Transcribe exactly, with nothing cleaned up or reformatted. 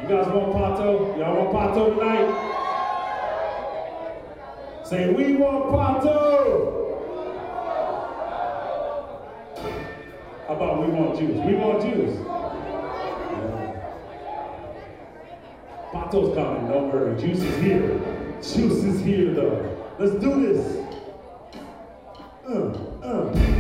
You guys want Pato? Y'all want Pato tonight? Say, we want Pato! How about we want juice? We want juice. Yeah. Pato's coming, don't worry. Juice is here. Juice is here, though. Let's do this. Uh, uh.